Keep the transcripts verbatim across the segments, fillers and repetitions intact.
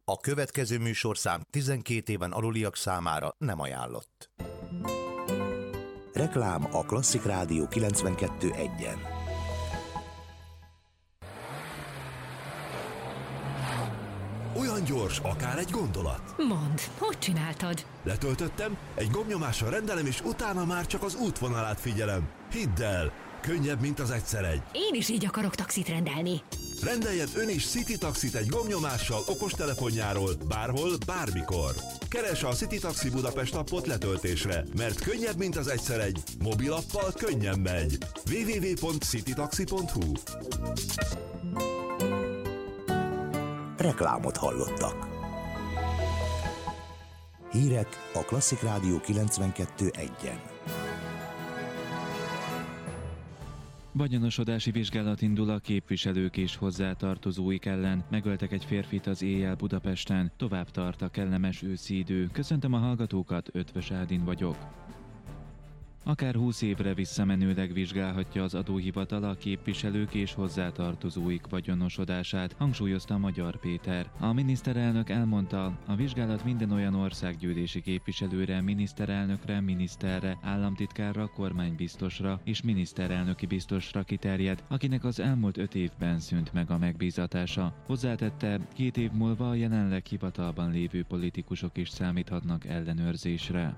A következő műsorszám tizenkét éven aluliak számára nem ajánlott. Reklám a Klasszik Rádió kilencvenkettő egyen. Olyan gyors, akár egy gondolat. Mondd, hogy csináltad? Letöltöttem, egy gombnyomással rendelem, és utána már csak az útvonalát figyelem. Hidd el, könnyebb, mint az egyszer egy. Én is így akarok taxit rendelni. Rendeljen ön is City Taxit egy gombnyomással okostelefonjáról, bárhol, bármikor. Keresse a City Taxi Budapest appot letöltésre, mert könnyebb, mint az egyszer egy. Mobilappal könnyen megy. double-u double-u double-u pont citytaxi pont hu Reklámot hallottak. Hírek a Klasszik Rádió kilencvenkettő egyen. Vagyonosodási vizsgálat indul a képviselők és hozzátartozóik ellen. Megöltek egy férfit az éjjel Budapesten. Tovább tart a kellemes őszi idő. Köszöntöm a hallgatókat, Ötvös Ádin vagyok. Akár húsz évre visszamenőleg vizsgálhatja az adóhivatal a képviselők és hozzátartozóik vagyonosodását, hangsúlyozta Magyar Péter. A miniszterelnök elmondta, a vizsgálat minden olyan országgyűlési képviselőre, miniszterelnökre, miniszterre, államtitkárra, kormánybiztosra és miniszterelnöki biztosra kiterjed, akinek az elmúlt öt évben szűnt meg a megbízatása. Hozzátette, két év múlva a jelenleg hivatalban lévő politikusok is számíthatnak ellenőrzésre.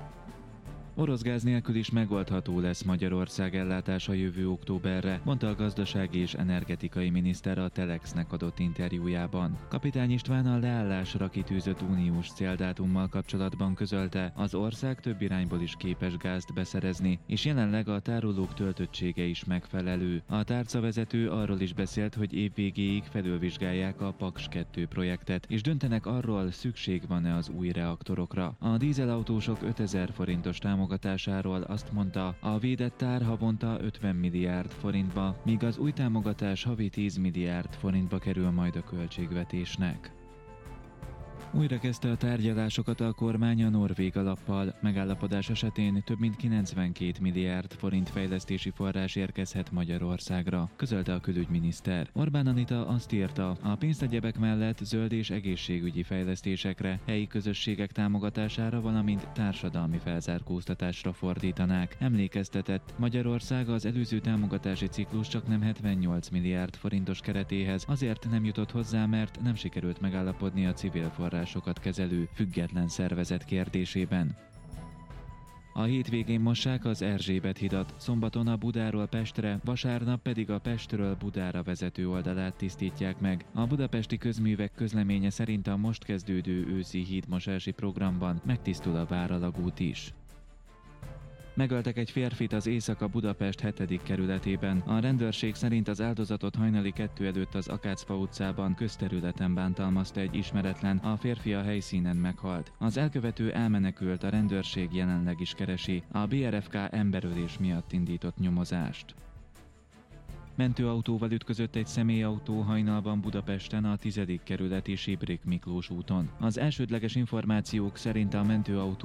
Orosz gáz nélkül is megoldható lesz Magyarország ellátása jövő októberre, mondta a gazdasági és energetikai miniszter a Telexnek adott interjújában. Kapitány István a leállásra kitűzött uniós céldátummal kapcsolatban közölte, az ország több irányból is képes gázt beszerezni, és jelenleg a tárolók töltöttsége is megfelelő. A tárcavezető arról is beszélt, hogy év végéig felülvizsgálják a Paks kettő projektet, és döntenek arról, szükség van-e az új reaktorokra. A dízelautósok ötezer forintos támogatásáról azt mondta, a védett ár havonta ötven milliárd forintba, míg az új támogatás havi tíz milliárd forintba kerül majd a költségvetésnek. Újra kezdte a tárgyalásokat a kormány a norvég alappal. Megállapodás esetén több mint kilencvenkét milliárd forint fejlesztési forrás érkezhet Magyarországra, közölte a külügyminiszter. Orbán Anita azt írta, a pénzt egyebek mellett zöld és egészségügyi fejlesztésekre, helyi közösségek támogatására, valamint társadalmi felzárkóztatásra fordítanák. Emlékeztetett, Magyarország az előző támogatási ciklus csak nem hetvennyolc milliárd forintos keretéhez azért nem jutott hozzá, mert nem sikerült megállapodni a civil forrás sokat kezelő független szervezet kérdésében. A hétvégén mossák az Erzsébet hidat, szombaton a Budáról Pestre, vasárnap pedig a Pestről Budára vezető oldalát tisztítják meg. A budapesti közművek közleménye szerint a most kezdődő őszi hídmosási programban megtisztul a Váralagút is. Megöltek egy férfit az Északa-Budapest hetedik kerületében. A rendőrség szerint az áldozatot hajnali kettő előtt az Akácfa utcában, közterületen bántalmazta egy ismeretlen, a férfi a helyszínen meghalt. Az elkövető elmenekült, a rendőrség jelenleg is keresi. A bé er ef ká emberölés miatt indított nyomozást. Mentőautóval ütközött egy személyautó hajnalban Budapesten a tizedik kerületi Sibrik Miklós úton. Az elsődleges információk szerint a mentőautó